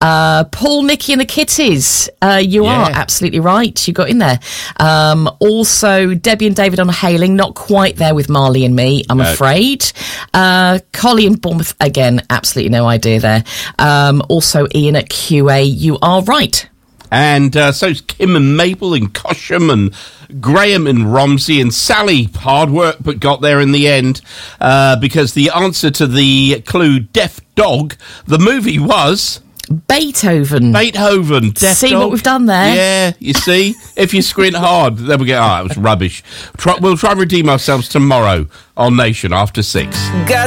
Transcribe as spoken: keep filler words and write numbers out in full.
Uh, Paul, Nicky and the Kitties. Uh, you Yeah. are absolutely right. You got in there. Um, also, Debbie and David on Hailing. Not quite there with Marley and Me, I'm No. afraid. Uh, Collie and Bournemouth. Again, absolutely no idea there. Um, also, Ian at Q A. You are right. And uh, so's Kim and Mabel and Cosham and Graham and Romsey and Sally. Hard work, but got there in the end. Uh, because the answer to the clue, Deaf Dog, the movie was... Beethoven. Beethoven. Deaf See Dog. what we've done there? Yeah, you see? If you squint hard, then we go, oh, that was rubbish. Try, we'll try and redeem ourselves tomorrow on Nation after six. Got